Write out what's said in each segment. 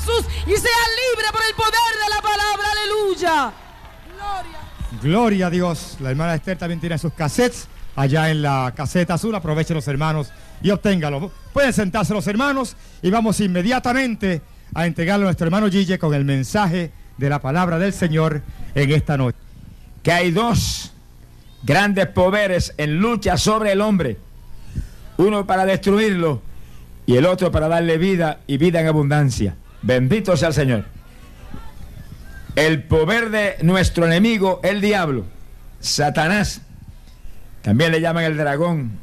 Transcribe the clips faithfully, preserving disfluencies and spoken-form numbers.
Jesús y sea libre por el poder de la palabra. Aleluya. Gloria. Gloria a Dios. La hermana Esther también tiene sus cassettes allá en la caseta azul. Aprovechen los hermanos y obténgalo. Pueden sentarse los hermanos y vamos inmediatamente a entregarle a nuestro hermano Gille con el mensaje de la palabra del Señor en esta noche. Que hay dos grandes poderes en lucha sobre el hombre, uno para destruirlo y el otro para darle vida y vida en abundancia. Bendito sea el Señor. El poder de nuestro enemigo, el diablo, Satanás, también le llaman el dragón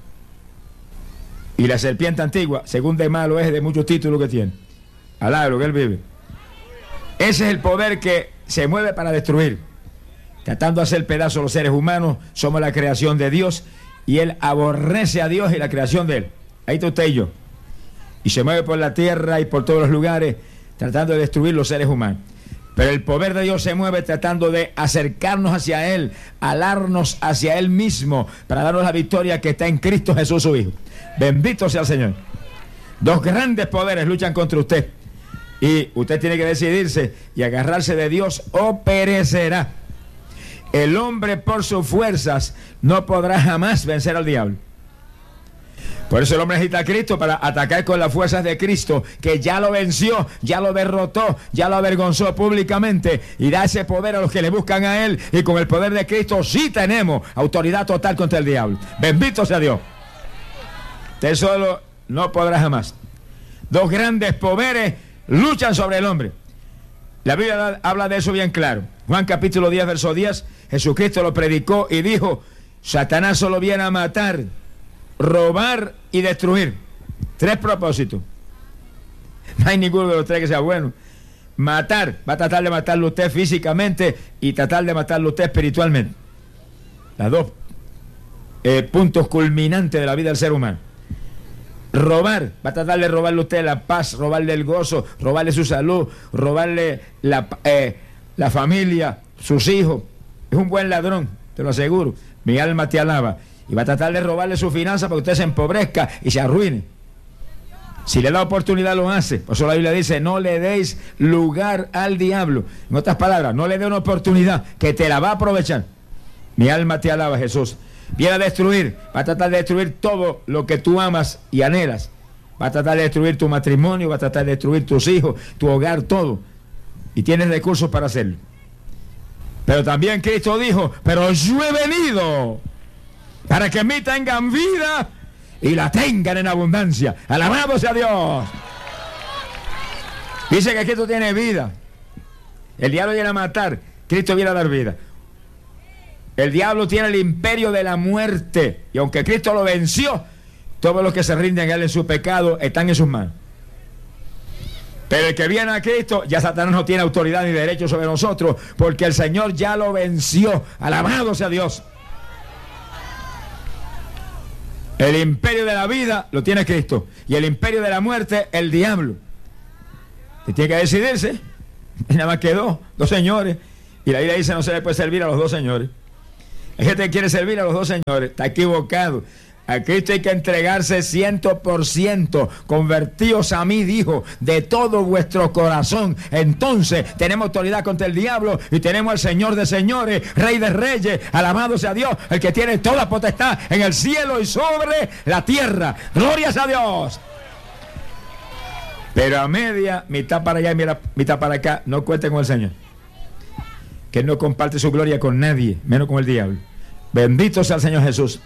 y la serpiente antigua, según de malo es de muchos títulos que tiene. Alá, lo que él vive. Ese es el poder que se mueve para destruir, tratando de hacer pedazos a los seres humanos. Somos la creación de Dios y él aborrece a Dios y la creación de él. Ahí está usted y yo. Y se mueve por la tierra y por todos los lugares tratando de destruir los seres humanos. Pero el poder de Dios se mueve tratando de acercarnos hacia él, alarnos hacia él mismo, para darnos la victoria que está en Cristo Jesús su Hijo. Bendito sea el Señor. Dos grandes poderes luchan contra usted y usted tiene que decidirse y agarrarse de Dios o perecerá. El hombre por sus fuerzas no podrá jamás vencer al diablo. Por eso el hombre necesita a Cristo para atacar con las fuerzas de Cristo, que ya lo venció, ya lo derrotó, ya lo avergonzó públicamente y da ese poder a los que le buscan a él. Y con el poder de Cristo sí tenemos autoridad total contra el diablo. Bendito sea Dios. Usted solo no podrá jamás. Dos grandes poderes luchan sobre el hombre. La Biblia habla de eso bien claro. Juan capítulo diez, verso diez, Jesucristo lo predicó y dijo: Satanás solo viene a matar, robar y destruir. Tres propósitos. No hay ninguno de los tres que sea bueno. Matar, va a tratar de matarlo usted físicamente y tratar de matarlo usted espiritualmente. Las dos eh, puntos culminantes de la vida del ser humano. Robar, va a tratar de robarle a usted la paz, robarle el gozo, robarle su salud, robarle la, eh, la familia, sus hijos. Es un buen ladrón, te lo aseguro. Mi alma te alaba. Y va a tratar de robarle su finanza para que usted se empobrezca y se arruine. Si le da oportunidad lo hace. Por eso la Biblia dice: no le deis lugar al diablo. En otras palabras, no le dé una oportunidad, que te la va a aprovechar. Mi alma te alaba, Jesús. Viene a destruir, va a tratar de destruir todo lo que tú amas y anhelas. Va a tratar de destruir tu matrimonio, va a tratar de destruir tus hijos, tu hogar, todo. Y tienes recursos para hacerlo. Pero también Cristo dijo: pero yo he venido para que en mí tengan vida y la tengan en abundancia. Alabado sea Dios. Dice que Cristo tiene vida. El diablo viene a matar, Cristo viene a dar vida. El diablo tiene el imperio de la muerte, y aunque Cristo lo venció, todos los que se rinden a él en su pecado están en sus manos. Pero el que viene a Cristo, ya Satanás no tiene autoridad ni derecho sobre nosotros, porque el Señor ya lo venció. Alabado sea Dios. El imperio de la vida lo tiene Cristo, y el imperio de la muerte, el diablo. Usted tiene que decidirse. Y nada más que dos, dos señores. Y la Biblia dice: no se le puede servir a los dos señores. Hay gente que quiere servir a los dos señores. Está equivocado. A Cristo hay que entregarse ciento por ciento. Convertíos a mí, dijo, de todo vuestro corazón. Entonces tenemos autoridad contra el diablo y tenemos al Señor de señores, Rey de reyes. Alabado sea Dios, el que tiene toda potestad en el cielo y sobre la tierra. Glorias a Dios. Pero a media, mitad para allá y mitad para acá, no cuenten con el Señor, que Él no comparte su gloria con nadie, menos con el diablo. Bendito sea el Señor Jesús.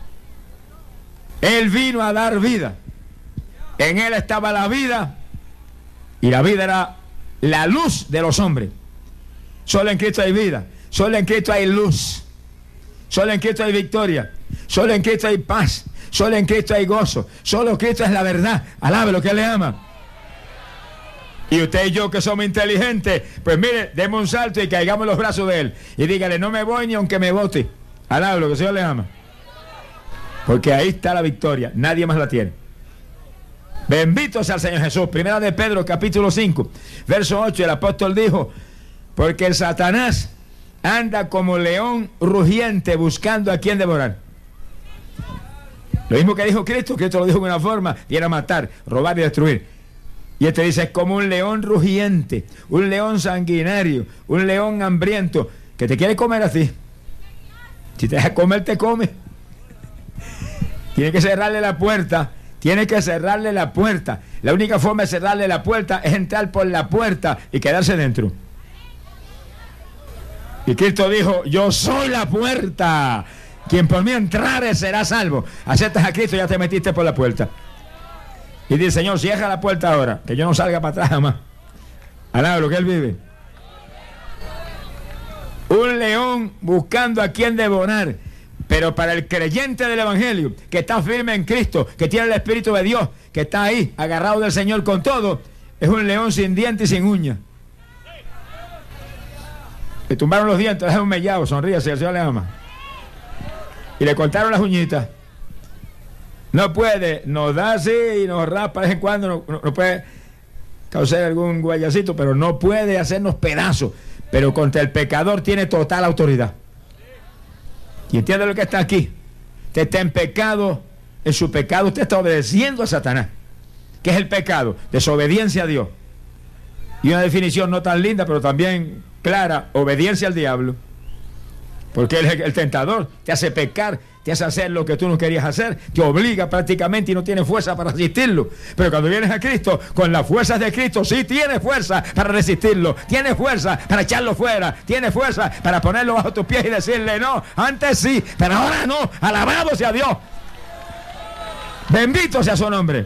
Él vino a dar vida. En Él estaba la vida, y la vida era la luz de los hombres. Solo en Cristo hay vida, solo en Cristo hay luz, solo en Cristo hay victoria, solo en Cristo hay paz, solo en Cristo hay gozo, solo Cristo es la verdad. Alabe lo que Él le ama. Y usted y yo, que somos inteligentes, pues mire, demos un salto y caigamos en los brazos de Él y dígale: no me voy ni aunque me bote. Alabe lo que el Señor le ama, porque ahí está la victoria, nadie más la tiene. Bendito sea el Señor Jesús. Primera de Pedro capítulo cinco, verso ocho, el apóstol dijo: porque el Satanás anda como león rugiente buscando a quien devorar. Lo mismo que dijo Cristo. Cristo lo dijo de una forma: viene a matar, robar y destruir. Y este dice, es como un león rugiente, un león sanguinario, un león hambriento, que te quiere comer a ti. Si te deja comer, te come. Tiene que cerrarle la puerta, tiene que cerrarle la puerta. La única forma de cerrarle la puerta es entrar por la puerta y quedarse dentro. Y Cristo dijo, yo soy la puerta. Quien por mí entrare será salvo. Aceptas a Cristo, ya te metiste por la puerta. Y dice, Señor, cierra la puerta ahora, que yo no salga para atrás jamás. Alaba lo que Él vive. Un león buscando a quien devorar. Pero para el creyente del Evangelio, que está firme en Cristo, que tiene el Espíritu de Dios, que está ahí, agarrado del Señor con todo, es un león sin dientes y sin uñas. Le tumbaron los dientes, es un mellado, sonríase, el Señor le ama. Y le cortaron las uñitas. No puede, nos da así y nos raspa de vez en cuando, no, no, no puede causar algún guayacito, pero no puede hacernos pedazos. Pero contra el pecador tiene total autoridad. Y entiende lo que está aquí. Usted está en pecado, en su pecado usted está obedeciendo a Satanás. ¿Qué es el pecado? Desobediencia a Dios. Y una definición no tan linda, pero también clara, obediencia al diablo. Porque él es el tentador, te hace pecar, te hace hacer lo que tú no querías hacer, te obliga prácticamente y no tienes fuerza para resistirlo. Pero cuando vienes a Cristo, con las fuerzas de Cristo, sí tienes fuerza para resistirlo, tienes fuerza para echarlo fuera, tienes fuerza para ponerlo bajo tus pies y decirle no, antes sí, pero ahora no, alabado sea Dios. Bendito sea su nombre.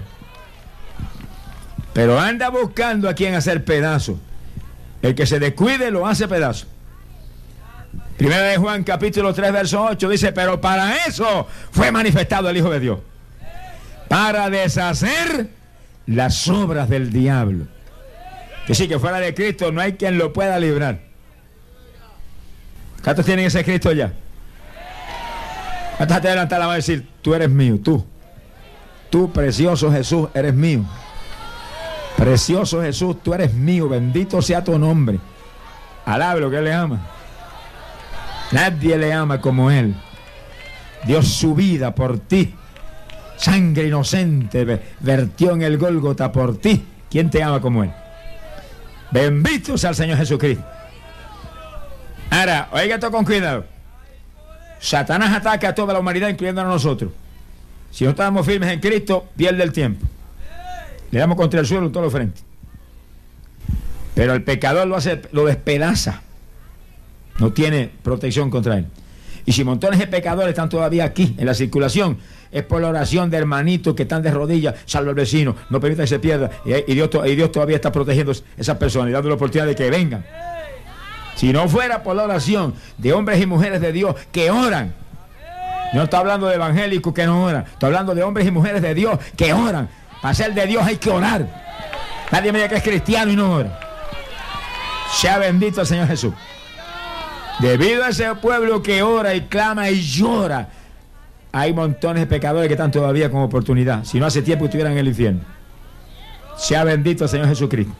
Pero anda buscando a quien hacer pedazo. El que se descuide lo hace pedazo. Primera de Juan capítulo tres verso ocho dice, pero para eso fue manifestado el Hijo de Dios, para deshacer las obras del diablo. Que sí, que fuera de Cristo no hay quien lo pueda librar. ¿Cuántos tienen ese Cristo ya? ¿Cuántos te adelantan la mano y decir, tú eres mío, tú? Tú, precioso Jesús, eres mío. Precioso Jesús, tú eres mío, bendito sea tu nombre. Alabe lo que Él le ama. Nadie le ama como Él. Dio su vida por ti. Sangre inocente vertió en el Gólgota por ti. ¿Quién te ama como Él? Bendito sea el Señor Jesucristo. Ahora, oiga esto con cuidado. Satanás ataca a toda la humanidad, incluyendo a nosotros. Si no estamos firmes en Cristo, pierde el tiempo. Le damos contra el suelo en todos los frentes. Pero el pecador lo hace, lo despedaza. No tiene protección contra él. Y si montones de pecadores están todavía aquí en la circulación, es por la oración de hermanitos que están de rodillas, salva al vecino, no permita que se pierda. Y, y, Dios, y Dios todavía está protegiendo a esas personas y dando la oportunidad de que vengan. Si no fuera por la oración de hombres y mujeres de Dios que oran, no está hablando de evangélicos que no oran, está hablando de hombres y mujeres de Dios que oran. Para ser de Dios hay que orar. Nadie me diga que es cristiano y no ora. Sea bendito el Señor Jesús. Debido a ese pueblo que ora y clama y llora, hay montones de pecadores que están todavía con oportunidad. Si no hace tiempo estuvieran en el infierno. Sea bendito el Señor Jesucristo.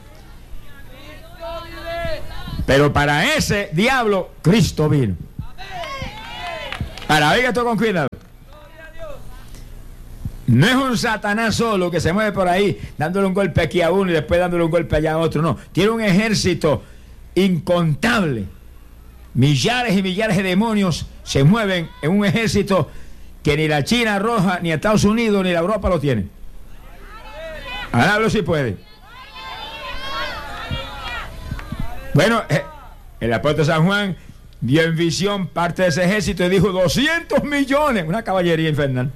Pero para ese diablo, Cristo vino. Para, oiga esto con cuidado. No es un Satanás solo que se mueve por ahí dándole un golpe aquí a uno y después dándole un golpe allá a otro. No, tiene un ejército incontable. Millares y millares de demonios se mueven en un ejército que ni la China roja, ni Estados Unidos, ni la Europa lo tienen. Ahora hablo si puede. Bueno, el apóstol San Juan vio en visión parte de ese ejército y dijo doscientos millones, una caballería infernal.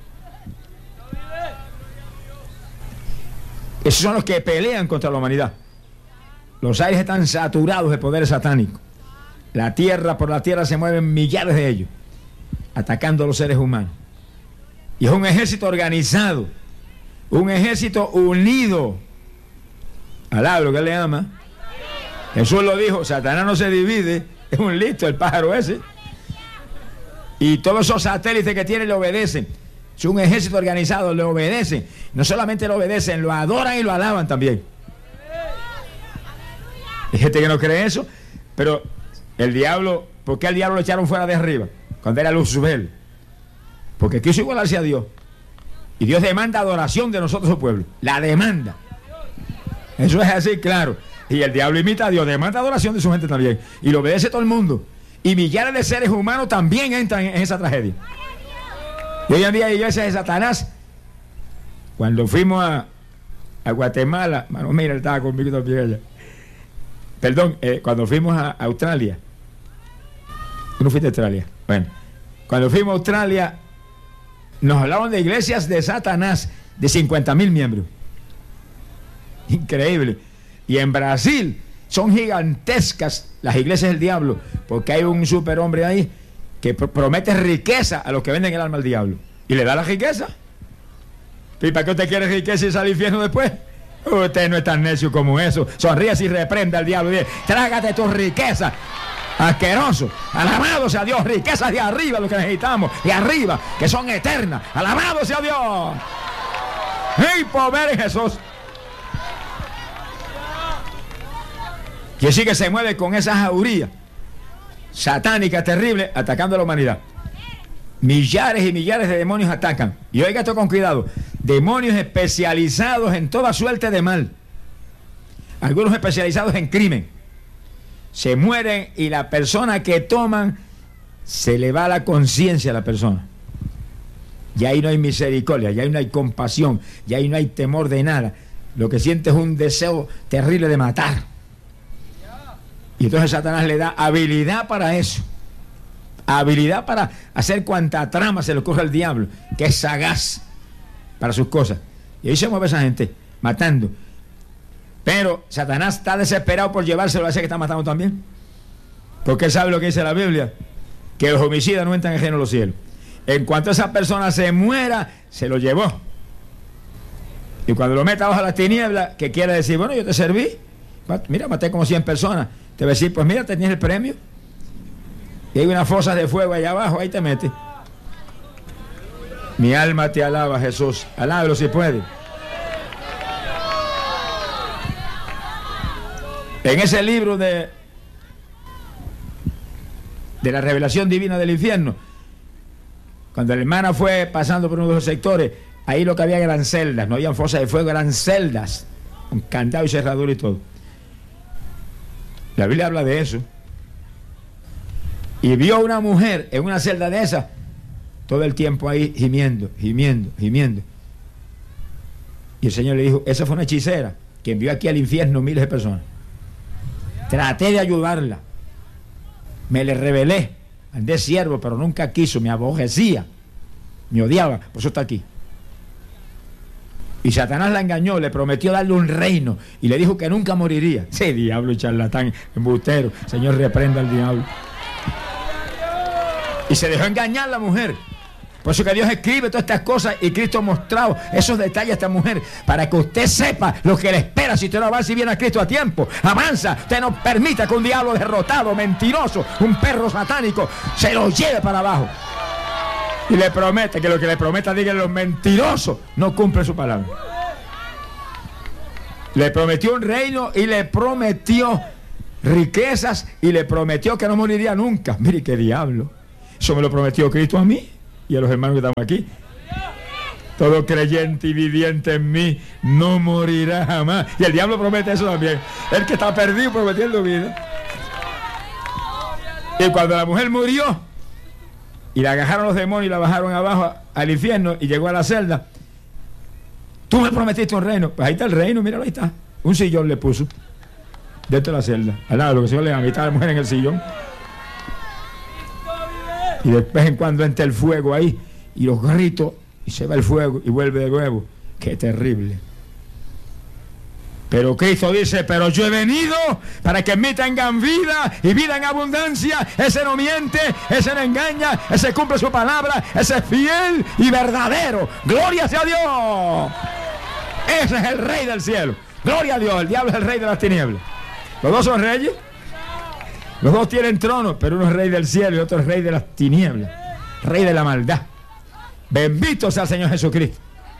Esos son los que pelean contra la humanidad. Los aires están saturados de poderes satánicos. La tierra, por la tierra se mueven millares de ellos, atacando a los seres humanos. Y es un ejército organizado, un ejército unido. Alá, lo que él le ama. Jesús lo dijo, Satanás no se divide, es un listo el pájaro ese. Y todos esos satélites que tiene le obedecen. Es un ejército organizado, le obedecen. No solamente le obedecen, lo adoran y lo alaban también. Hay gente que no cree eso, pero el diablo, ¿por qué al diablo lo echaron fuera de arriba? Cuando era Luzbel. Porque quiso igualarse a Dios. Y Dios demanda adoración de nosotros, su pueblo. La demanda. Eso es así, claro. Y el diablo imita a Dios, demanda adoración de su gente también. Y lo obedece todo el mundo. Y millares de seres humanos también entran en esa tragedia. Y hoy en día hay iglesias de Satanás. Cuando fuimos a, a Guatemala, mano, mira, él estaba conmigo también allá. Perdón, eh, cuando fuimos a Australia. ¿Tú no fuiste a Australia? Bueno, cuando fuimos a Australia, nos hablaban de iglesias de Satanás de cincuenta mil miembros. Increíble. Y en Brasil son gigantescas las iglesias del diablo, porque hay un superhombre ahí que pr promete riqueza a los que venden el alma al diablo. Y le da la riqueza. ¿Y para qué usted quiere riqueza y sale al infierno después? Usted no es tan necio como eso. Sonríe y reprende al diablo y dice: trágate tu riqueza, asqueroso. Alabado sea Dios. Riquezas de arriba, lo que necesitamos, de arriba, que son eternas. Alabado sea Dios. ¡Hey, pobre Jesús! Y así que se mueve con esa jauría satánica terrible, atacando a la humanidad. Millares y millares de demonios atacan. Y oiga esto con cuidado: demonios especializados en toda suerte de mal, algunos especializados en crimen. Se mueren y la persona que toman, se le va la conciencia a la persona. Y ahí no hay misericordia, y ahí no hay compasión, y ahí no hay temor de nada. Lo que siente es un deseo terrible de matar. Y entonces Satanás le da habilidad para eso. Habilidad para hacer cuanta trama se le ocurre al diablo, que es sagaz para sus cosas. Y ahí se mueve esa gente, matando. Pero Satanás está desesperado por llevárselo a ese que está matando también. Porque él sabe lo que dice la Biblia, que los homicidas no entran en el reino de los cielos. En cuanto esa persona se muera, se lo llevó. Y cuando lo meta bajo las tinieblas, ¿qué quiere decir? Bueno, yo te serví. Mira, maté como cien personas. Te va a decir: pues mira, tenías el premio. Y hay unas fosas de fuego allá abajo, ahí te metes. Mi alma te alaba, Jesús. Alábalo si puede. En ese libro de de la revelación divina del infierno, cuando la hermana fue pasando por uno de los sectores, ahí lo que había eran celdas, no habían fosas de fuego, eran celdas, con candado y cerradura y todo. La Biblia habla de eso. Y vio una mujer en una celda de esas, todo el tiempo ahí gimiendo, gimiendo, gimiendo. Y el Señor le dijo: esa fue una hechicera que envió aquí al infierno miles de personas. Traté de ayudarla, me le rebelé, andé siervo, pero nunca quiso, me aborrecía, me odiaba, por eso está aquí. Y Satanás la engañó, le prometió darle un reino y le dijo que nunca moriría. Sí, diablo y charlatán, embustero. Señor, reprenda al diablo. Y se dejó engañar la mujer. Por eso que Dios escribe todas estas cosas, y Cristo ha mostrado esos detalles a esta mujer, para que usted sepa lo que le espera si usted no avanza y viene a Cristo a tiempo. Avanza, usted no permita que un diablo derrotado, mentiroso, un perro satánico, se lo lleve para abajo. Y le promete que lo que le prometa, diga: los mentirosos no cumplen su palabra. Le prometió un reino y le prometió riquezas y le prometió que no moriría nunca. Mire qué diablo. Eso me lo prometió Cristo a mí y a los hermanos que estamos aquí. Todo creyente y viviente en mí no morirá jamás. Y el diablo promete eso también. El que está perdido prometiendo vida. Y cuando la mujer murió y la agarraron los demonios y la bajaron abajo al infierno y llegó a la celda, tú me prometiste un reino. Pues ahí está el reino, míralo, ahí está. Un sillón le puso dentro de la celda, al lado, lo que el Señor le da, mitad de la mujer en el sillón. Y de vez en cuando entra el fuego ahí y los gritos, y se va el fuego y vuelve de nuevo. Qué terrible. Pero Cristo dice: pero yo he venido para que en mí tengan vida y vida en abundancia. Ese no miente, ese no engaña, ese cumple su palabra, ese es fiel y verdadero. Gloria sea a Dios. Ese es el rey del cielo. Gloria a Dios. El diablo es el rey de las tinieblas. Los dos son reyes. Los dos tienen trono, pero uno es rey del cielo y otro es rey de las tinieblas, rey de la maldad. Bendito sea el Señor Jesucristo.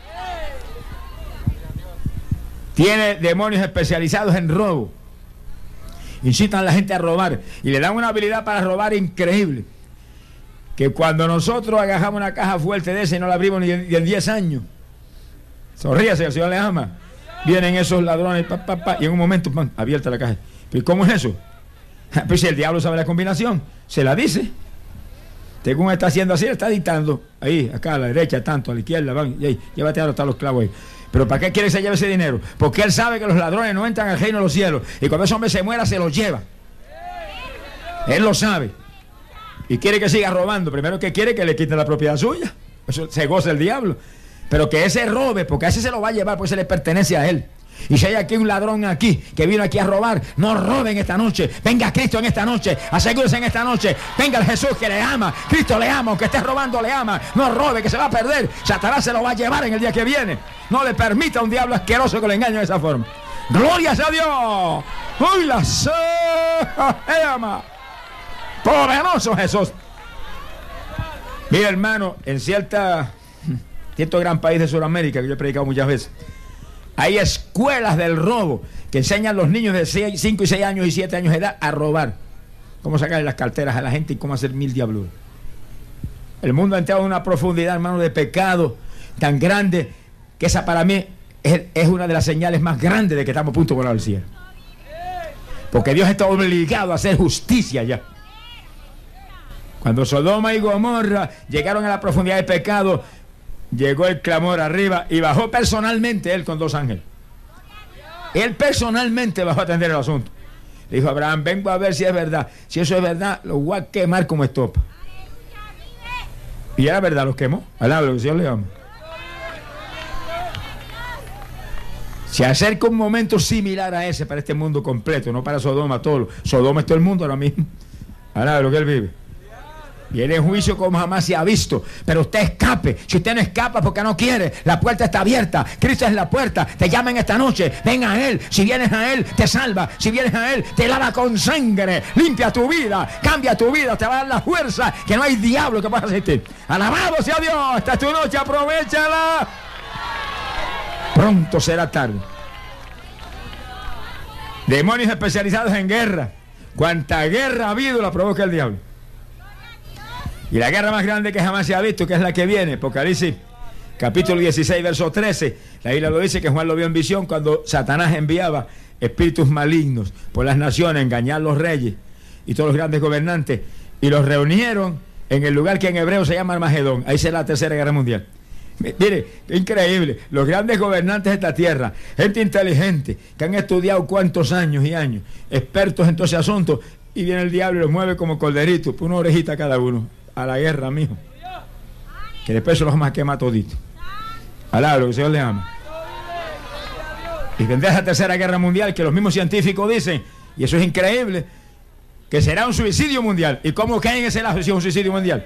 Tiene demonios especializados en robo. Incitan a la gente a robar y le dan una habilidad para robar increíble. Que cuando nosotros agajamos una caja fuerte de esa y no la abrimos ni en diez años, sonríase, el Señor le ama. Vienen esos ladrones, pa, pa, pa, y en un momento, pan, abierta la caja. ¿Pero cómo es eso? Pues si el diablo sabe la combinación, se la dice. Según está haciendo así, le está dictando. Ahí, acá a la derecha, tanto, a la izquierda, van, y ahí, llévate ahora, están los clavos ahí. ¿Pero para qué quiere que se lleve ese dinero? Porque él sabe que los ladrones no entran al reino de los cielos. Y cuando ese hombre se muera, se los lleva. Él lo sabe. Y quiere que siga robando. Primero que quiere que le quiten la propiedad suya. Eso se goza el diablo. Pero que ese robe, porque a ese se lo va a llevar, pues se le pertenece a él. Y si hay aquí un ladrón aquí, que vino aquí a robar, no roben esta noche. Venga Cristo en esta noche, asegúrese en esta noche. Venga el Jesús que le ama, Cristo le ama, aunque esté robando le ama. No robe, que se va a perder. Satanás se lo va a llevar en el día que viene. No le permita a un diablo asqueroso que le engañe de esa forma. ¡Glorias a Dios! ¡Uy, la se ama! ¡Poderoso Jesús! Mira, hermano, en cierta, cierto gran país de Sudamérica, que yo he predicado muchas veces, hay escuelas del robo que enseñan a los niños de cinco y seis años y siete años de edad a robar. Cómo sacarle las carteras a la gente y cómo hacer mil diabluras. El mundo ha entrado en una profundidad, hermano, de pecado tan grande que esa para mí es, es una de las señales más grandes de que estamos a punto de volar al cielo. Porque Dios está obligado a hacer justicia ya. Cuando Sodoma y Gomorra llegaron a la profundidad del pecado, llegó el clamor arriba y bajó personalmente él con dos ángeles. Él personalmente bajó a atender el asunto. Le dijo a Abraham, vengo a ver si es verdad. Si eso es verdad, lo voy a quemar como estopa. Y era verdad, los quemó. Alaba lo que el Señor le ama. Se acerca un momento similar a ese para este mundo completo, no para Sodoma, todo. Sodoma es todo el mundo ahora mismo. Alaba lo que él vive. Viene en juicio como jamás se ha visto. Pero usted escape. Si usted no escapa porque no quiere, la puerta está abierta. Cristo es la puerta. Te llaman esta noche. Ven a Él. Si vienes a Él, te salva. Si vienes a Él, te lava con sangre. Limpia tu vida. Cambia tu vida. Te va a dar la fuerza que no hay diablo que pueda resistir. Alabado sea Dios. Esta es tu noche. Aprovechala. Pronto será tarde. Demonios especializados en guerra. Cuanta guerra ha habido la provoca el diablo. Y la guerra más grande que jamás se ha visto, que es la que viene, Apocalipsis capítulo dieciséis, verso trece, la Biblia lo dice, que Juan lo vio en visión cuando Satanás enviaba espíritus malignos por las naciones a engañar a los reyes y todos los grandes gobernantes, y los reunieron en el lugar que en hebreo se llama Armagedón. Ahí será la tercera guerra mundial. Mire, increíble, los grandes gobernantes de esta tierra, gente inteligente, que han estudiado cuántos años y años, expertos en todo ese asunto, y viene el diablo y los mueve como corderitos, por una orejita cada uno. A la guerra, mijo. Que después se los más quema todito. Alá, lo que el Señor le ama. Y vendrá esa tercera guerra mundial que los mismos científicos dicen, y eso es increíble, que será un suicidio mundial. ¿Y cómo cae en ese lazo si es un suicidio mundial?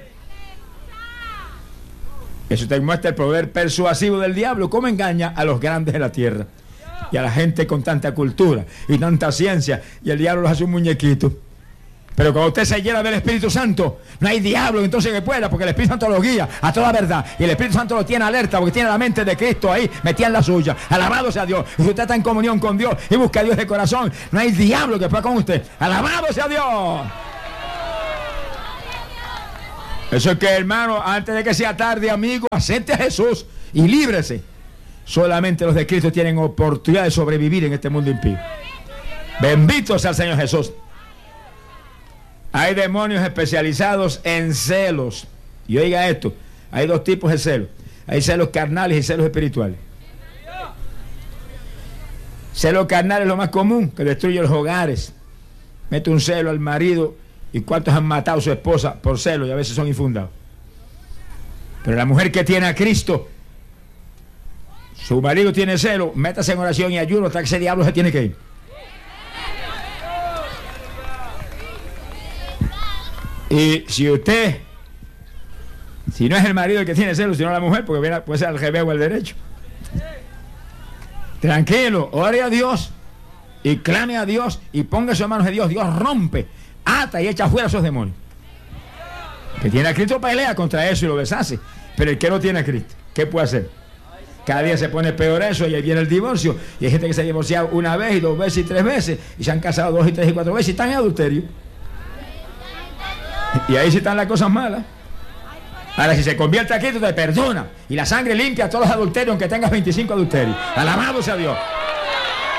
Eso te muestra el poder persuasivo del diablo, cómo engaña a los grandes de la tierra y a la gente con tanta cultura y tanta ciencia, y el diablo los hace un muñequito. Pero cuando usted se llena del Espíritu Santo, no hay diablo entonces que pueda, porque el Espíritu Santo lo guía a toda verdad. Y el Espíritu Santo lo tiene alerta, porque tiene la mente de Cristo ahí, metida en la suya. Alabado sea Dios. Y si usted está en comunión con Dios y busca a Dios de corazón, no hay diablo que pueda con usted. Alabado sea Dios. Eso es que, hermano, antes de que sea tarde, amigo, acepte a Jesús y líbrese. Solamente los de Cristo tienen oportunidad de sobrevivir en este mundo impío. Bendito sea el Señor Jesús. Hay demonios especializados en celos. Y oiga esto, hay dos tipos de celos. Hay celos carnales y celos espirituales. Celo carnal es lo más común, que destruye los hogares. Mete un celo al marido, y cuántos han matado a su esposa por celo, y a veces son infundados. Pero la mujer que tiene a Cristo, su marido tiene celo, métase en oración y ayuno hasta que ese diablo se tiene que ir. Y si usted, si no es el marido el que tiene celos, sino la mujer, porque viene, puede ser al revés o al derecho, tranquilo, ore a Dios y clame a Dios y ponga sus manos de Dios. Dios rompe, ata y echa fuera a esos demonios. Que tiene a Cristo pelea contra eso y lo deshace, pero el que no tiene a Cristo, ¿qué puede hacer? Cada día se pone peor eso, y ahí viene el divorcio, y hay gente que se ha divorciado una vez y dos veces y tres veces, y se han casado dos y tres y cuatro veces y están en adulterio. Y ahí sí están las cosas malas. Ahora, si se convierte a Cristo, te perdona. Y la sangre limpia a todos los adulterios, aunque tengas veinticinco adulterios. Alabado sea Dios.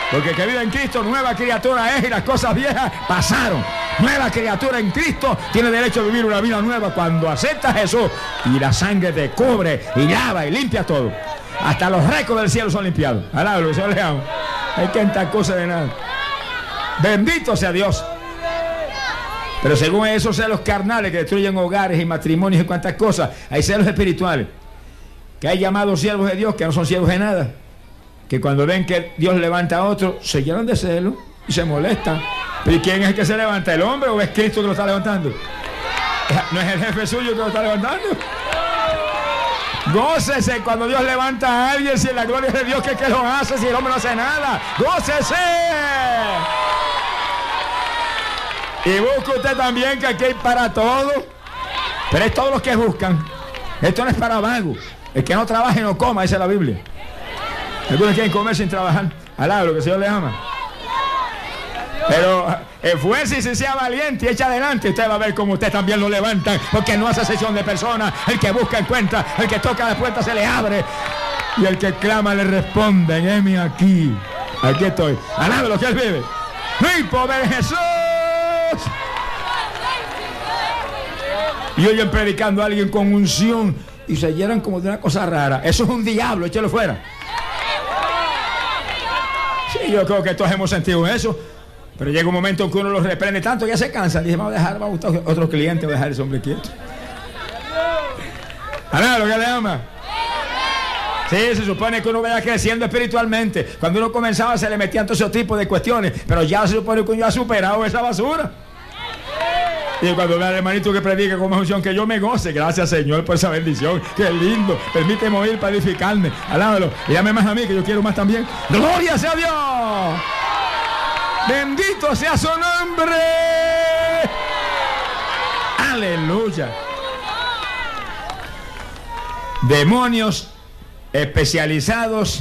Porque el que vive en Cristo, nueva criatura es y las cosas viejas pasaron. Nueva criatura en Cristo tiene derecho a vivir una vida nueva cuando acepta a Jesús. Y la sangre te cubre y lava y limpia todo. Hasta los récords del cielo son limpiados. Alablo, Señor le amo. Hay que entrar cosa de nada. Bendito sea Dios. Pero según esos celos carnales que destruyen hogares y matrimonios y cuantas cosas, hay celos espirituales. Que hay llamados siervos de Dios que no son siervos de nada. Que cuando ven que Dios levanta a otro, se llenan de celo y se molestan. ¿Y quién es el que se levanta? ¿El hombre o es Cristo que lo está levantando? ¿No es el jefe suyo que lo está levantando? Gócese cuando Dios levanta a alguien, si la gloria es de Dios, que es que lo hace, si el hombre no hace nada. ¡Gócese! Y busca usted también, que aquí hay para todo. Pero es todos los que buscan. Esto no es para vagos. El que no trabaje no coma, dice la Biblia. Algunos quieren comer sin trabajar. Alablo, que el Señor le ama. Pero esfuerce y se sea valiente y echa adelante. Usted va a ver cómo usted también lo levantan, porque no hace excepción de personas. El que busca encuentra, el que toca la puerta se le abre, y el que clama le responden. Heme aquí, aquí estoy. Alablo lo que él vive. ¡Mi poder Jesús! Y oyen predicando a alguien con unción y se llenan como de una cosa rara. Eso es un diablo, échelo fuera. Sí, yo creo que todos hemos sentido eso. Pero llega un momento en que uno los reprende tanto que ya se cansa. Dice, vamos a dejar, vamos a buscar otro cliente, voy a dejar a ese hombre quieto. ¿A lo que le ama? Sí, se supone que uno vaya creciendo espiritualmente. Cuando uno comenzaba se le metían todo ese tipo de cuestiones, pero ya se supone que uno ha superado esa basura. Y cuando vea al hermanito que predica con más unción, que yo me goce. Gracias, Señor, por esa bendición. Qué lindo. Permíteme oír para edificarme. Alábalo. Y dame más a mí, que yo quiero más también. ¡Gloria sea Dios! ¡Bendito sea su nombre! ¡Aleluya! Demonios especializados.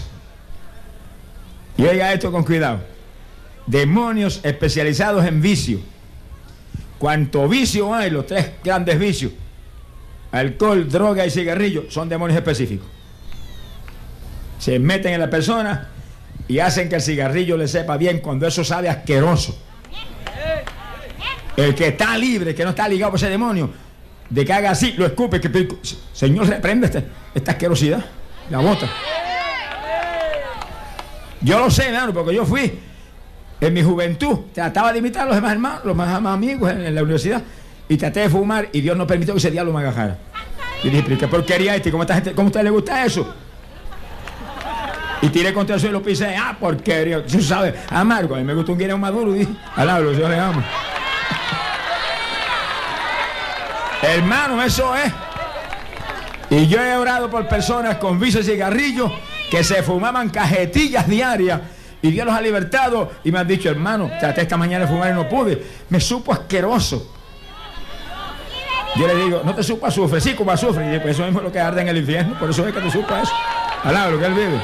Y oiga esto con cuidado. Demonios especializados en vicio. Cuanto vicio hay, los tres grandes vicios: alcohol, droga y cigarrillo, son demonios específicos. Se meten en la persona y hacen que el cigarrillo le sepa bien cuando eso sabe asqueroso. El que está libre, que no está ligado por ese demonio, de que haga así, lo escupe, que Señor, reprende esta, esta asquerosidad, la bota. Yo lo sé, hermano, porque yo fui en mi juventud, trataba de imitar a los demás hermanos, los más, más amigos en, en la universidad, y traté de fumar, y Dios no permitió que ese diablo me agarrara. Y dije, pero qué porquería este, ¿cómo, esta gente, ¿cómo a usted le gusta eso? Y tiré contra el suelo y lo pisé. Ah, porquería. Tú sabes, amargo. A mí me gusta un guineo maduro. Y dije, alablo, yo le amo. Hermano, eso es. Y yo he orado por personas con vicios de cigarrillos que se fumaban cajetillas diarias. Y Dios los ha libertado. Y me han dicho, hermano, traté esta mañana de fumar y no pude. Me supo asqueroso. Yo le digo, no te supo azufre. Sí, como azufre. Y digo, pues eso mismo es lo que arde en el infierno. Por eso es que te supo eso. Alablo, que él vive.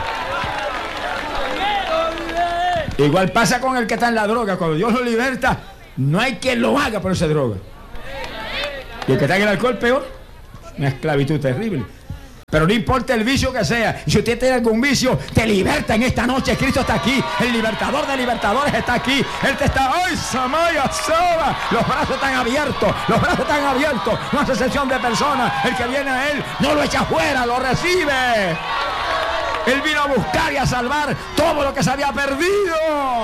Igual pasa con el que está en la droga. Cuando Dios lo liberta, no hay quien lo haga por esa droga. Y el que está en el alcohol, peor. Una esclavitud terrible. Pero no importa el vicio que sea. Si usted tiene algún vicio, te liberta en esta noche. Cristo está aquí. El libertador de libertadores está aquí. Él te está... ¡Ay, Samaya Soba! Los brazos están abiertos. Los brazos están abiertos. No hace excepción de personas. El que viene a Él no lo echa fuera, lo recibe. Él vino a buscar y a salvar todo lo que se había perdido.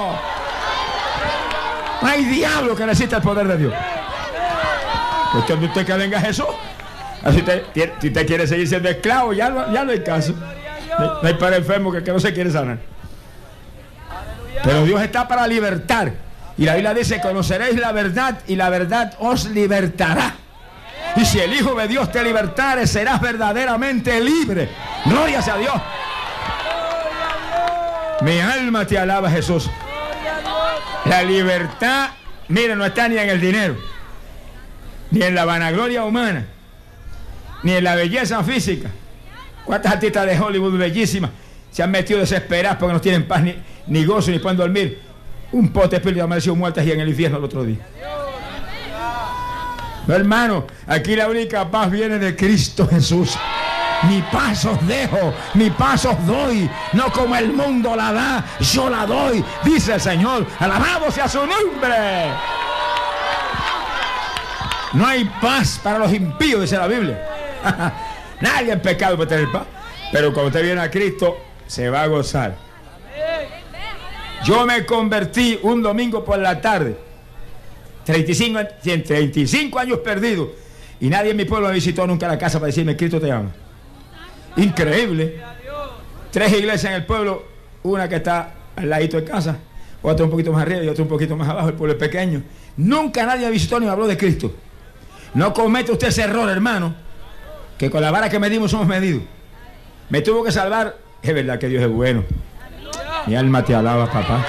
No hay diablo que resista el poder de Dios. Cuestión de usted que venga a Jesús. Si usted, si usted quiere seguir siendo esclavo, ya no, ya no hay caso. No, no hay para enfermo que, que no se quiere sanar. Pero Dios está para libertar. Y la Biblia dice, conoceréis la verdad y la verdad os libertará. Y si el Hijo de Dios te libertare, serás verdaderamente libre. Gloria sea a Dios. Mi alma te alaba, Jesús. La libertad, mire, no está ni en el dinero, ni en la vanagloria humana, ni en la belleza física. ¿Cuántas artistas de Hollywood bellísimas se han metido desesperadas porque no tienen paz, ni, ni gozo, ni pueden dormir? Un pote de espíritu amaneció muertas y en el infierno el otro día. No, hermano, aquí la única paz viene de Cristo Jesús. Mi paz os dejo, mi paz os doy, no como el mundo la da, yo la doy, dice el Señor. Alabado sea su nombre. No hay paz para los impíos, dice la Biblia. Nadie en pecado puede tener paz. Pero cuando usted viene a Cristo, se va a gozar. Yo me convertí un domingo por la tarde, treinta y cinco, treinta y cinco años perdidos, y nadie en mi pueblo me visitó nunca a la casa para decirme: Cristo te ama. Increíble. Tres iglesias en el pueblo, una que está al ladito de casa, otra un poquito más arriba y otra un poquito más abajo. El pueblo es pequeño. Nunca nadie me visitó ni me habló de Cristo. No comete usted ese error, hermano, que con la vara que medimos somos medidos. Me tuvo que salvar. Es verdad que Dios es bueno. Mi alma te alaba, papá.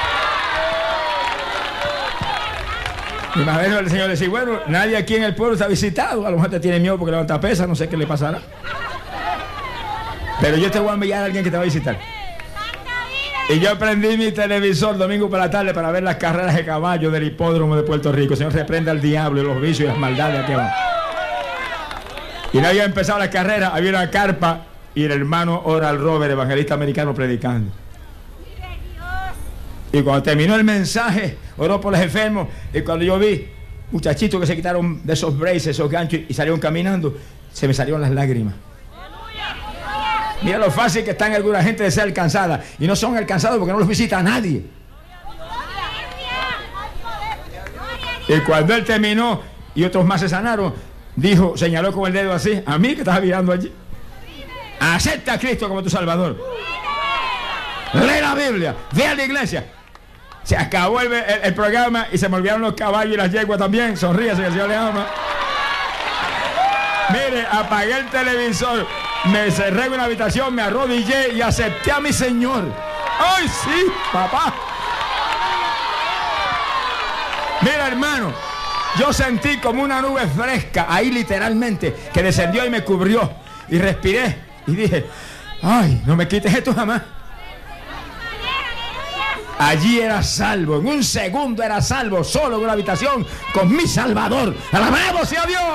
Me imagino el Señor decir: bueno, nadie aquí en el pueblo está visitado. A lo mejor te tiene miedo porque levanta pesa, no sé qué le pasará. Pero yo te voy a enviar a alguien que te va a visitar. Y yo prendí mi televisor domingo por la tarde para ver las carreras de caballo del hipódromo de Puerto Rico. El Señor reprenda al diablo y los vicios y las maldades que van. Y no había empezado la carrera, había una carpa y el hermano Oral Robert, evangelista americano, predicando. Y cuando terminó el mensaje, oró por los enfermos. Y cuando yo vi muchachitos que se quitaron de esos braces, esos ganchos, y salieron caminando, se me salieron las lágrimas. Mira lo fácil que están alguna gente de ser alcanzada. Y no son alcanzados porque no los visita nadie. Y cuando él terminó y otros más se sanaron, dijo, señaló con el dedo así: a mí que estás mirando allí, acepta a Cristo como tu Salvador. Lee la Biblia, ve a la iglesia. Se acabó el, el, el programa y se me olvidaron los caballos y las yeguas también. Sonríase, que el Señor le ama. Mire, apagué el televisor, me cerré en una habitación, me arrodillé y acepté a mi Señor. ¡Ay, sí, papá! Mira, hermano, yo sentí como una nube fresca ahí literalmente, que descendió y me cubrió. Y respiré y dije: ¡ay, no me quites esto jamás! Allí era salvo, en un segundo era salvo, solo en una habitación con mi Salvador. ¡Alabado sea Dios!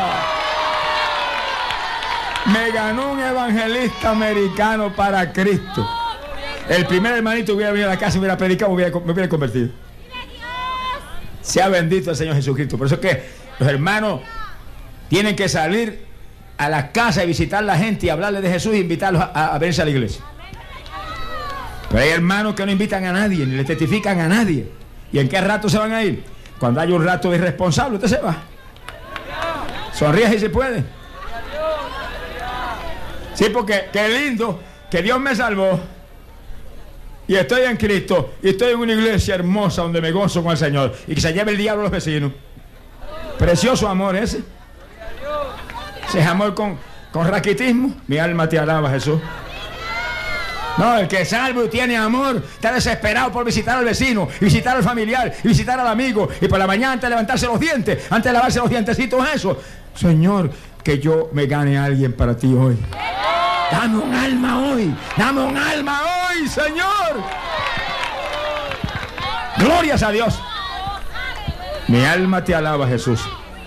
Me ganó un evangelista americano para Cristo. El primer hermanito hubiera venido a la casa y hubiera predicado, me hubiera, me hubiera convertido. Sea bendito el Señor Jesucristo. Por eso es que los hermanos tienen que salir a las casas y visitar a la gente y hablarles de Jesús e invitarlos a, a verse a la iglesia. Pero hay hermanos que no invitan a nadie, ni le testifican a nadie. ¿Y en qué rato se van a ir? Cuando hay un rato irresponsable, usted se va. Sonríe si se puede. Sí, porque qué lindo que Dios me salvó y estoy en Cristo y estoy en una iglesia hermosa donde me gozo con el Señor y que se lleve el diablo a los vecinos. Precioso amor ese. Ese es amor con, con raquitismo. Mi alma te alaba, Jesús. No, el que es salvo y tiene amor está desesperado por visitar al vecino, y visitar al familiar, y visitar al amigo, y por la mañana antes de levantarse los dientes, antes de lavarse los dientecitos, eso. Señor, que yo me gane a alguien para ti hoy. Dame un alma hoy, dame un alma hoy, Señor. Glorias a Dios. Mi alma te alaba, Jesús.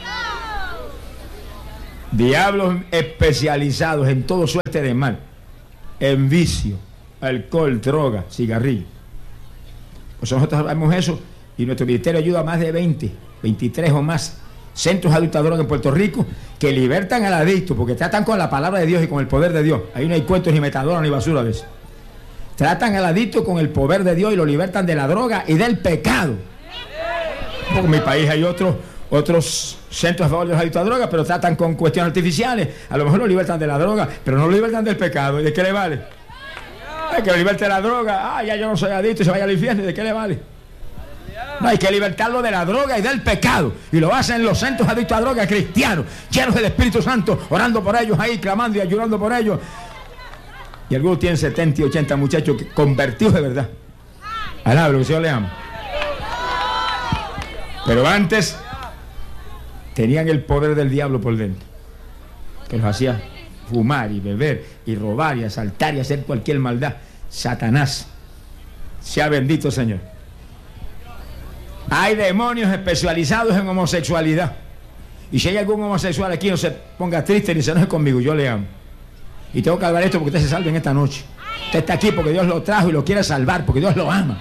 Diablos especializados en todo suerte de mal, en vicio, alcohol, droga, cigarrillo. Pues nosotros sabemos eso y nuestro ministerio ayuda a más de veinte, veintitrés o más centros adictos a droga en Puerto Rico que libertan al adicto porque tratan con la palabra de Dios y con el poder de Dios. Ahí no hay cuentos ni metadona ni basura de eso. Tratan al adicto con el poder de Dios y lo libertan de la droga y del pecado. Porque en mi país hay otros otros centros a favor de los adictos a droga, pero tratan con cuestiones artificiales. A lo mejor lo libertan de la droga, pero no lo libertan del pecado. ¿Y de qué le vale? Hay que lo liberte de la droga. Ah, ya yo no soy adicto y se vaya al infierno. ¿Y de qué le vale? No, hay que libertarlo de la droga y del pecado. Y lo hacen los centros adictos a droga cristianos, llenos del Espíritu Santo, orando por ellos ahí, clamando y ayudando por ellos. Y algunos tienen setenta y ochenta muchachos convertidos de verdad. Alabro, que el Señor le ama. Pero antes tenían el poder del diablo por dentro, que los hacía fumar y beber y robar y asaltar y hacer cualquier maldad. Satanás, sea bendito Señor. Hay demonios especializados en homosexualidad. Y si hay algún homosexual aquí, no se ponga triste ni se enoje conmigo, yo le amo. Y tengo que hablar esto porque usted se salve en esta noche. Usted está aquí porque Dios lo trajo y lo quiere salvar, porque Dios lo ama.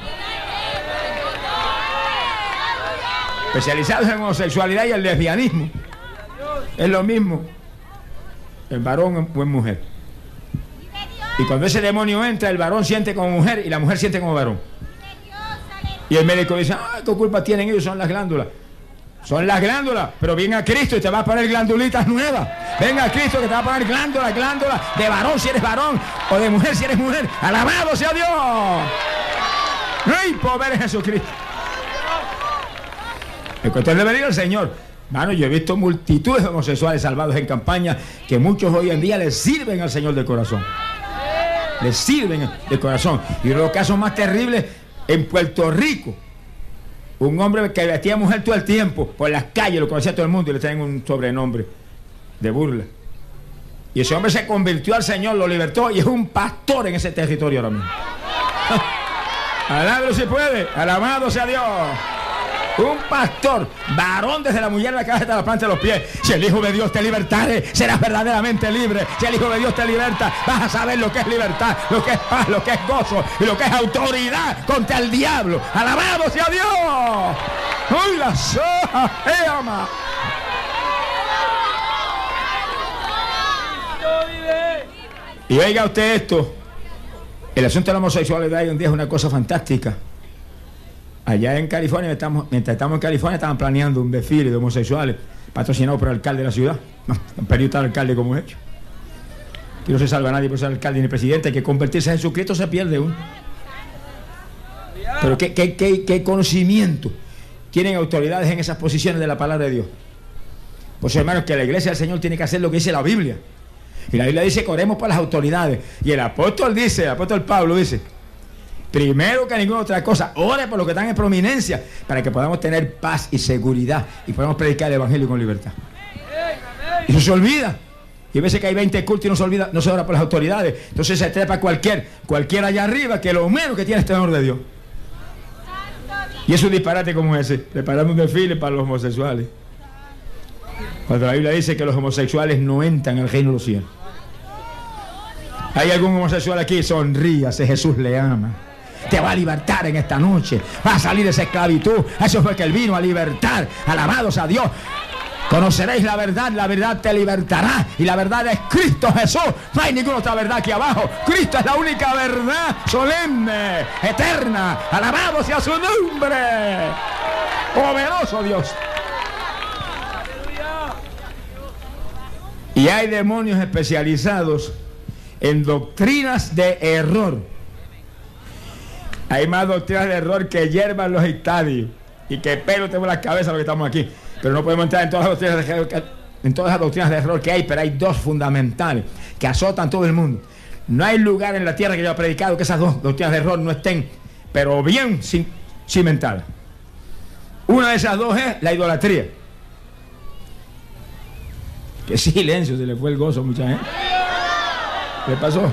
Especializados en homosexualidad y el lesbianismo. Es lo mismo el varón o en mujer. Y cuando ese demonio entra, el varón siente como mujer y la mujer siente como varón. Y el médico dice, ah, ¿qué culpa tienen ellos? Son las glándulas. Son las glándulas, pero ven a Cristo y te va a poner glandulitas nuevas. Ven a Cristo que te va a poner glándulas, glándulas de varón si eres varón, o de mujer si eres mujer. ¡Alabado sea Dios! ¡Ay, pobre Jesucristo! El que usted debe ir al Señor. Mano, yo he visto multitudes de homosexuales salvados en campaña que muchos hoy en día les sirven al Señor de corazón. Les sirven de corazón. Y uno de los casos más terribles en Puerto Rico. Un hombre que vestía a mujer todo el tiempo por las calles, lo conocía todo el mundo y le traen un sobrenombre de burla. Y ese hombre se convirtió al Señor, lo libertó y es un pastor en ese territorio ahora mismo. Alábalo si puede, alabado sea Dios. Un pastor, varón desde la mujer de la cabeza hasta la planta de los pies. Si el Hijo de Dios te libertare, serás verdaderamente libre. Si el Hijo de Dios te liberta, vas a saber lo que es libertad, lo que es paz, lo que es gozo y lo que es autoridad contra el diablo. ¡Alabado sea Dios! ¡Uy, la soja! ¡Eh, ama! Y oiga usted esto. El asunto de la homosexualidad hoy en día es una cosa fantástica. Allá en California, estamos, mientras estamos en California, estaban planeando un desfile de homosexuales patrocinado por el alcalde de la ciudad. No, un periodista del alcalde como hecho. Que no se salva nadie por ser alcalde ni presidente. Hay que convertirse en Jesucristo, se pierde uno. Pero ¿qué, qué, qué, qué conocimiento tienen autoridades en esas posiciones de la palabra de Dios? Pues hermanos, que la iglesia del Señor tiene que hacer lo que dice la Biblia. Y la Biblia dice que oremos por las autoridades. Y el apóstol dice, el apóstol Pablo dice, primero que ninguna otra cosa, ore por los que están en prominencia para que podamos tener paz y seguridad y podamos predicar el evangelio con libertad. Y eso se olvida. Y a veces que hay veinte cultos y no se olvida, no se ora por las autoridades. Entonces se trepa cualquier, cualquiera allá arriba que lo menos que tiene es temor de Dios. Y es un disparate como ese, preparando un desfile para los homosexuales. Cuando la Biblia dice que los homosexuales no entran al reino de los cielos. ¿Hay algún homosexual aquí? Sonríase, Jesús le ama. Te va a libertar en esta noche. Va a salir de esa esclavitud. Eso fue que Él vino a libertar. Alabados a Dios. Conoceréis la verdad, la verdad te libertará. Y la verdad es Cristo Jesús. No hay ninguna otra verdad aquí abajo. Cristo es la única verdad solemne, eterna. Alabado sea su nombre. Poderoso Dios. Y hay demonios especializados en doctrinas de error. Hay más doctrinas de error que hierba en los estadios y que pelo tenemos la cabeza los que estamos aquí. Pero no podemos entrar en todas las doctrinas de error, en todas las doctrinas de error que hay, pero hay dos fundamentales que azotan todo el mundo. No hay lugar en la tierra que yo he predicado que esas dos doctrinas de error no estén, pero bien cimentadas. Una de esas dos es la idolatría. Qué silencio, se le fue el gozo a mucha gente. ¿Qué pasó?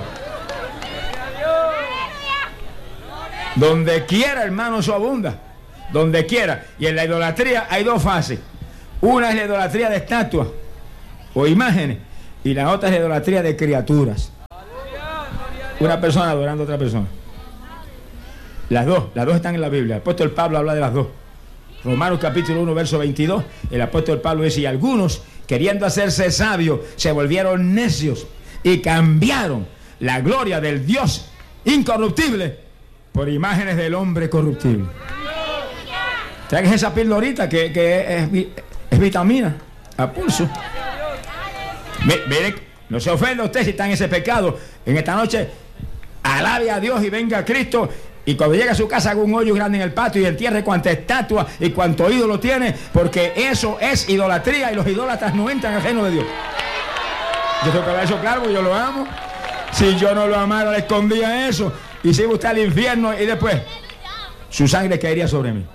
Donde quiera, hermano, eso abunda. Donde quiera. Y en la idolatría hay dos fases. Una es la idolatría de estatuas o imágenes. Y la otra es la idolatría de criaturas. Una persona adorando a otra persona. Las dos, las dos están en la Biblia. El apóstol Pablo habla de las dos. Romanos capítulo uno, verso veintidós. El apóstol Pablo dice, y algunos, queriendo hacerse sabios, se volvieron necios y cambiaron la gloria del Dios incorruptible por imágenes del hombre corruptible. ¿Sabes qué es esa pildorita que, que es, es vitamina a pulso? Mire, no se ofenda usted si está en ese pecado. En esta noche, alabe a Dios y venga a Cristo. Y cuando llegue a su casa haga un hoyo grande en el patio y entierre cuanta estatua y cuanto ídolo tiene, porque eso es idolatría y los idólatras no entran al reino de Dios. Yo tengo que hablar eso claro porque yo lo amo. Si yo no lo amara, le escondía eso y se iba usted al infierno y después su sangre caería sobre mí.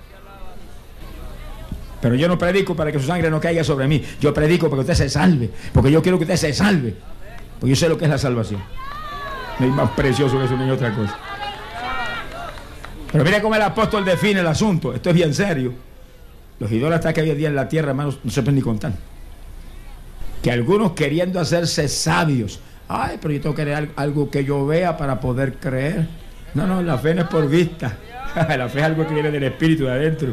Pero yo no predico para que su sangre no caiga sobre mí. Yo predico para que usted se salve, porque yo quiero que usted se salve, porque yo sé lo que es la salvación. No hay más precioso que eso ni otra cosa. Pero mira cómo el apóstol define el asunto. Esto es bien serio. Los idólatras que había día en la tierra, hermanos, no se pueden ni contar. Que algunos queriendo hacerse sabios, Ay, pero yo tengo que leer algo que yo vea para poder creer. No, no, la fe no es por vista. La fe es algo que viene del Espíritu de adentro.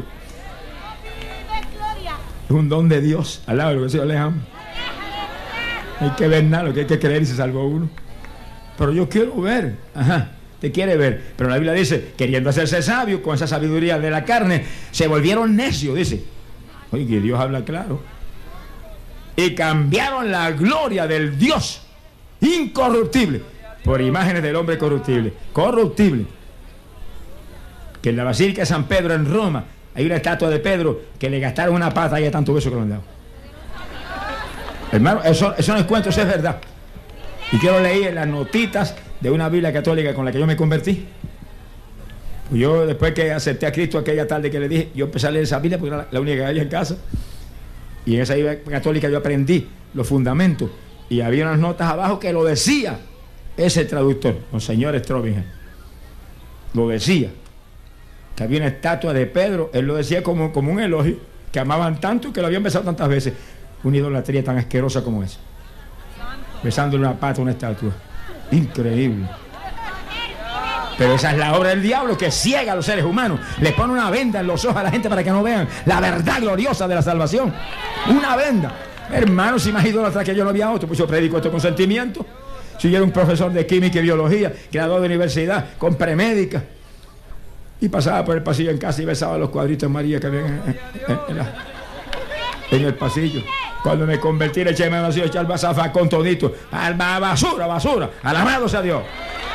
Es un don de Dios. Al lado de lo que el Señor le ama. Hay que ver nada, lo que hay que creer y se salvó uno. Pero yo quiero ver. Ajá, te quiere ver. Pero la Biblia dice, queriendo hacerse sabio, con esa sabiduría de la carne, se volvieron necios, dice. Oye, que Dios habla claro. Y cambiaron la gloria del Dios incorruptible por imágenes del hombre corruptible. Corruptible. Que en la Basílica de San Pedro en Roma hay una estatua de Pedro que le gastaron una pata y a tanto beso que lo han dado. Hermano, eso, eso no es cuento, eso es verdad. Y quiero leer las notitas de una Biblia católica con la que yo me convertí. Pues yo, después que acepté a Cristo aquella tarde que le dije, yo empecé a leer esa Biblia porque era la, la única que había en casa. Y en esa Biblia católica yo aprendí los fundamentos. Y había unas notas abajo que lo decía ese traductor, Monseñor Strobingen. Lo decía. Que había una estatua de Pedro, él lo decía como, como un elogio, que amaban tanto y que lo habían besado tantas veces. Una idolatría tan asquerosa como esa. Besándole una pata a una estatua. Increíble. Pero esa es la obra del diablo, que ciega a los seres humanos. Le pone una venda en los ojos a la gente para que no vean la verdad gloriosa de la salvación. Una venda. Hermano, si más idólatra que yo no había otro, pues yo predico esto con sentimiento. Si yo era un profesor de química y biología, graduado de universidad, con premédica, y pasaba por el pasillo en casa y besaba los cuadritos de María que había en, en, en, la, en el pasillo. Cuando me convertí, le eché mano así, eché al zafacón todito. Alma, basura, basura. Alabado sea Dios.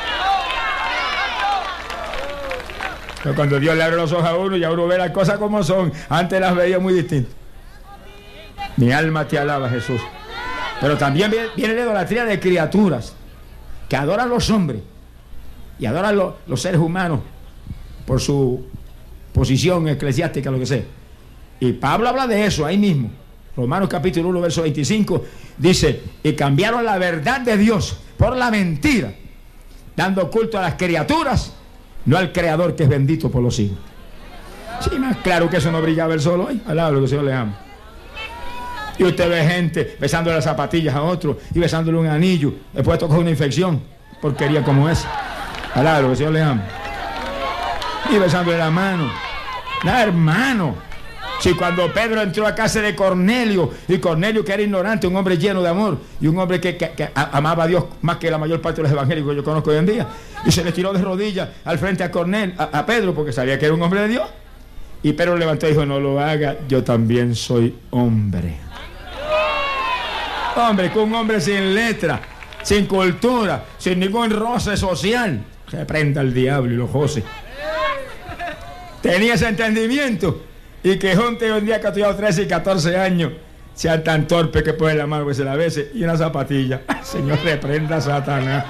Pero cuando Dios le abre los ojos a uno, ya uno ve las cosas como son. Antes las veía muy distintas. Mi alma te alaba, Jesús. Pero también viene, viene la idolatría de criaturas que adoran los hombres y adoran lo, los seres humanos por su posición eclesiástica, lo que sea. Y Pablo habla de eso ahí mismo. Romanos capítulo uno, verso veinticinco, dice, y cambiaron la verdad de Dios por la mentira, dando culto a las criaturas, no al Creador, que es bendito por los siglos. Sí, más claro que eso no brillaba el sol hoy. Alaba lo que el Señor le ama. Y usted ve gente besándole las zapatillas a otro y besándole un anillo, después toca una infección, porquería como esa. Alaba lo que el Señor le ama. Y besándole la mano. Nada, hermano. Si cuando Pedro entró a casa de Cornelio, y Cornelio, que era ignorante, un hombre lleno de amor, y un hombre que, que, que amaba a Dios más que la mayor parte de los evangélicos que yo conozco hoy en día, y se le tiró de rodillas al frente a Cornelio, a, a Pedro, porque sabía que era un hombre de Dios. Y Pedro levantó y dijo, no lo haga, yo también soy hombre. Hombre, que un hombre sin letra, sin cultura, sin ningún roce social, reprenda al diablo y los jose. Tenía ese entendimiento. Y que junte un día que ha estudiado trece y catorce años sean tan torpes que ponen la mano que se la bese y una zapatilla. Señor, reprenda a Satanás.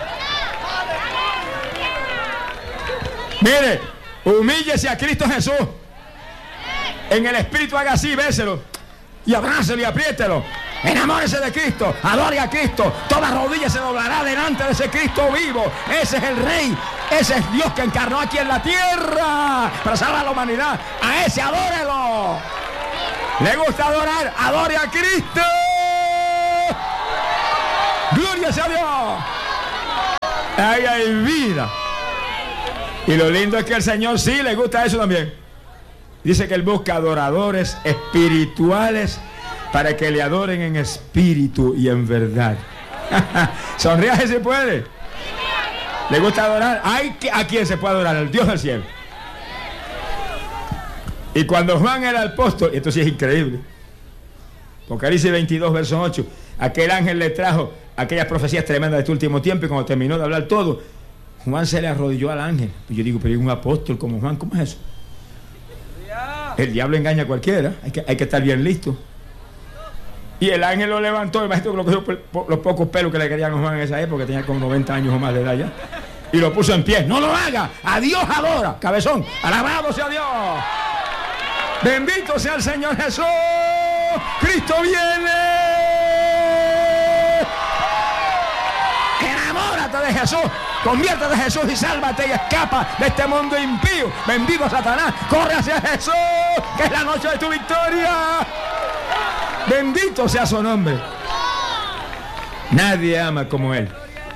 Mire, humíllese a Cristo Jesús. En el Espíritu haga así, béselo. Y abrácelo y apriételo. Enamórese de Cristo, adore a Cristo. Toda rodilla se doblará delante de ese Cristo vivo. Ese es el Rey, ese es Dios que encarnó aquí en la tierra para salvar a la humanidad. A ese adórelo. ¿Le gusta adorar? Adore a Cristo. Gloria sea a Dios. Ahí hay vida. Y lo lindo es que el Señor sí le gusta eso también. Dice que Él busca adoradores espirituales para que le adoren en espíritu y en verdad. Sonríase si puede. ¿Le gusta adorar? ¿Hay que, ¿A quién se puede adorar? Al Dios del cielo. Y cuando Juan era apóstol, esto sí es increíble. Apocalipsis veintidós, verso ocho. Aquel ángel le trajo aquellas profecías tremendas de este último tiempo, y cuando terminó de hablar todo, Juan se le arrodilló al ángel. Y yo digo, pero un apóstol como Juan, ¿cómo es eso? El diablo engaña a cualquiera. Hay que, hay que estar bien listo. Y el ángel lo levantó, imagínate que lo cogió por los pocos pelos que le querían a Juan en esa época, tenía como noventa años o más de edad ya, y lo puso en pie. No lo haga, a Dios adora, cabezón, alabado sea Dios, bendito sea el Señor Jesús, Cristo viene. Enamórate de Jesús, conviértete a Jesús y sálvate y escapa de este mundo impío. Bendito Satanás, corre hacia Jesús, que es la noche de tu victoria. Bendito sea su nombre. Nadie ama como Él.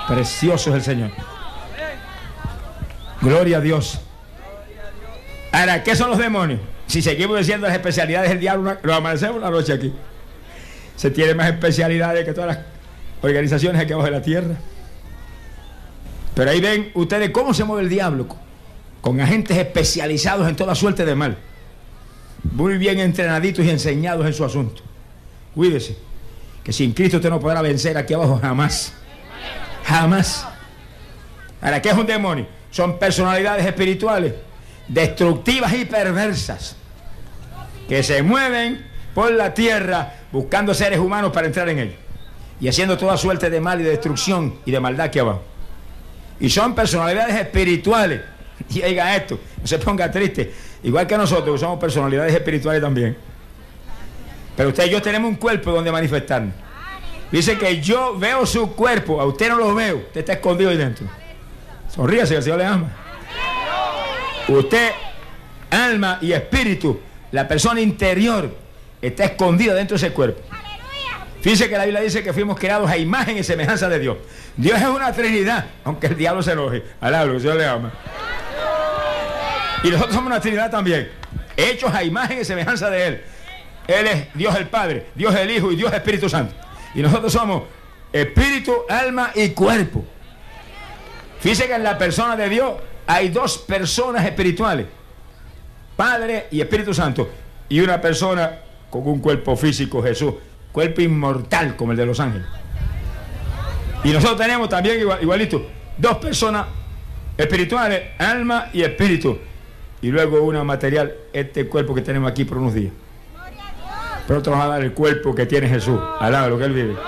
Precioso es el Señor. Gloria a Dios. Ahora, ¿qué son los demonios? Si seguimos diciendo las especialidades del diablo, lo amanecemos una noche aquí. Se tiene más especialidades que todas las organizaciones aquí abajo de la tierra. Pero ahí ven ustedes cómo se mueve el diablo, con agentes especializados en toda suerte de mal, muy bien entrenaditos y enseñados en su asunto. Cuídese, que sin Cristo usted no podrá vencer aquí abajo jamás. Jamás. Ahora, ¿qué es un demonio? Son personalidades espirituales destructivas y perversas que se mueven por la tierra buscando seres humanos para entrar en ella y haciendo toda suerte de mal y de destrucción y de maldad aquí abajo. Y son personalidades espirituales. Y oiga esto, no se ponga triste, igual que nosotros que somos personalidades espirituales también. Pero usted y yo tenemos un cuerpo donde manifestarnos. Dice que yo veo su cuerpo, a usted no lo veo, usted está escondido ahí dentro. Sonríase, que el Señor le ama. Usted, alma y espíritu, la persona interior, está escondida dentro de ese cuerpo. Fíjese que la Biblia dice que fuimos creados a imagen y semejanza de Dios. Dios es una trinidad, aunque el diablo se enoje. Alablo, que el Señor le ama. Y nosotros somos una trinidad también, hechos a imagen y semejanza de Él. Él es Dios el Padre, Dios el Hijo y Dios el Espíritu Santo. Y nosotros somos espíritu, alma y cuerpo. Fíjese que en la persona de Dios hay dos personas espirituales, Padre y Espíritu Santo, y una persona con un cuerpo físico, Jesús, cuerpo inmortal como el de los ángeles. Y nosotros tenemos también igual, igualito, dos personas espirituales, alma y espíritu, y luego una material, este cuerpo que tenemos aquí por unos días. Pero otros van a dar el cuerpo que tiene Jesús, al lado de lo que Él vive.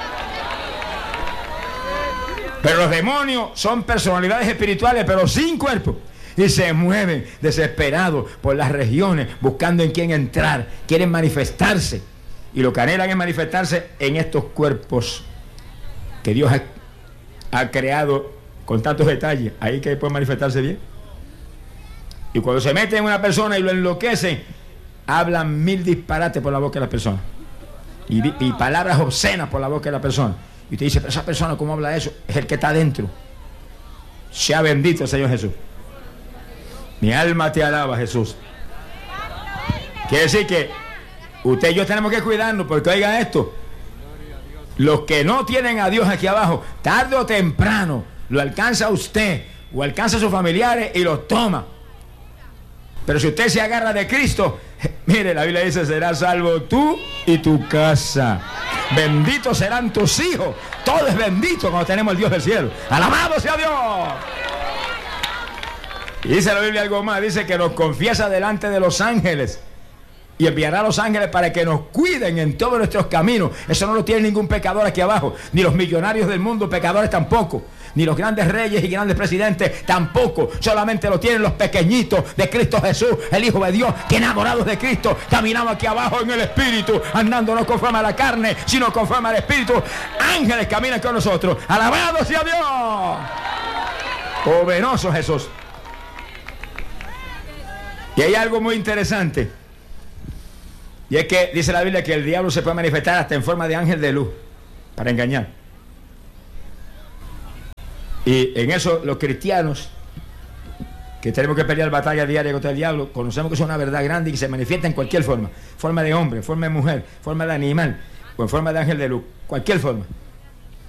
Pero los demonios son personalidades espirituales, pero sin cuerpo. Y se mueven desesperados por las regiones, buscando en quién entrar. Quieren manifestarse. Y lo que anhelan es manifestarse en estos cuerpos que Dios ha, ha creado con tantos detalles. Ahí que pueden manifestarse bien. Y cuando se meten en una persona y lo enloquecen, hablan mil disparates por la boca de la persona. Y, y palabras obscenas por la boca de la persona. Y usted dice, pero esa persona, ¿cómo habla eso? Es el que está adentro. Sea bendito el Señor Jesús. Mi alma te alaba, Jesús. Quiere decir que usted y yo tenemos que cuidarnos, porque oiga esto, los que no tienen a Dios aquí abajo, tarde o temprano, lo alcanza usted, o alcanza a sus familiares y los toma. Pero si usted se agarra de Cristo, mire, la Biblia dice, serás salvo tú y tu casa. Benditos serán tus hijos. Todo es bendito cuando tenemos el Dios del cielo. ¡Alabado sea Dios! Y dice la Biblia algo más, dice que nos confiesa delante de los ángeles y enviará a los ángeles para que nos cuiden en todos nuestros caminos. Eso no lo tiene ningún pecador aquí abajo, ni los millonarios del mundo, pecadores tampoco, ni los grandes reyes y grandes presidentes tampoco. Solamente lo tienen los pequeñitos de Cristo Jesús, el Hijo de Dios, que enamorados de Cristo caminamos aquí abajo en el Espíritu, andando no conforme a la carne, sino conforme al Espíritu. Ángeles caminan con nosotros. ¡Alabado sea Dios! Poderoso Jesús. Y hay algo muy interesante, y es que dice la Biblia que el diablo se puede manifestar hasta en forma de ángel de luz para engañar. Y en eso los cristianos, que tenemos que pelear batalla diaria contra el diablo, conocemos que es una verdad grande y que se manifiesta en cualquier forma, forma de hombre, forma de mujer, forma de animal o en forma de ángel de luz, cualquier forma.